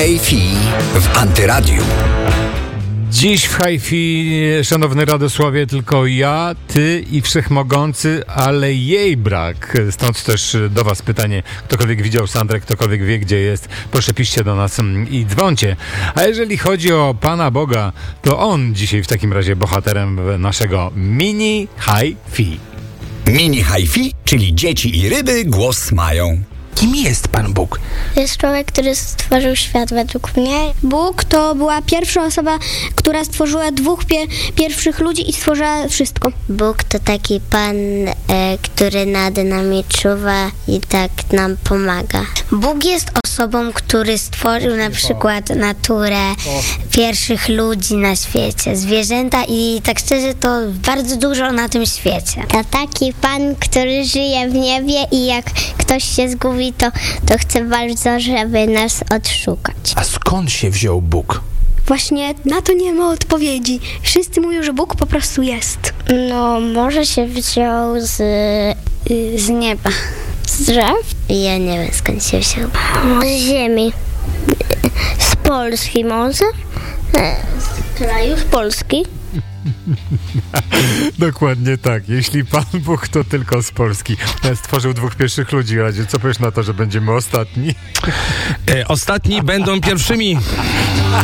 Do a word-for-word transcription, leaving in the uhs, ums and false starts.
Hi-Fi w Antyradiu. Dziś w Hi-Fi, szanowny Radosławie, tylko ja, ty i wszechmogący, ale jej brak. Stąd też do was pytanie, ktokolwiek widział Sandrę, ktokolwiek wie, gdzie jest, proszę piszcie do nas i dzwońcie. A jeżeli chodzi o Pana Boga, to on dzisiaj w takim razie bohaterem naszego mini Hi-Fi. Mini Hi-Fi, czyli dzieci i ryby, głos mają. Kim jest Pan Bóg? To jest człowiek, który stworzył świat według mnie. Bóg to była pierwsza osoba, która stworzyła dwóch pie- pierwszych ludzi i stworzyła wszystko. Bóg to taki Pan, e, który nad nami czuwa i tak nam pomaga. Bóg jest osobą, który stworzył na przykład naturę, pierwszych ludzi na świecie, zwierzęta i tak szczerze to bardzo dużo na tym świecie. To taki Pan, który żyje w niebie i jak ktoś się zgubi, to, to chce bardzo, żeby nas odszukać. A skąd się wziął Bóg? Właśnie na to nie ma odpowiedzi. Wszyscy mówią, że Bóg po prostu jest. No, może się wziął z, z nieba. Z drzew? Ja nie wiem, skąd się wziął. Z ziemi. Z Polski może? Z kraju, z Polski. Dokładnie tak. Jeśli Pan Bóg, to tylko z Polski. Stworzył dwóch pierwszych ludzi. Radzie, co powiesz na to, że będziemy ostatni? E, ostatni będą pierwszymi.